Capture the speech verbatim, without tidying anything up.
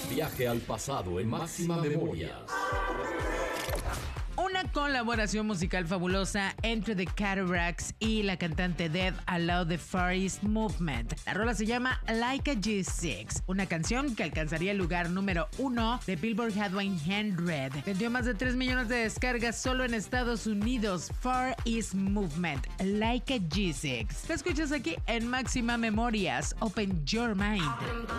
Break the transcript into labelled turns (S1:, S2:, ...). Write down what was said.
S1: Viaje al pasado en Máxima Memorias.
S2: Una colaboración musical fabulosa entre The Cataracts y la cantante Dev Allow the Far East Movement. La rola se llama Like a G seis, una canción que alcanzaría el lugar número uno de Billboard Hot cien. Vendió más de tres millones de descargas solo en Estados Unidos. Far East Movement, Like a G seis. Te escuchas aquí en Máxima Memorias. Open your mind.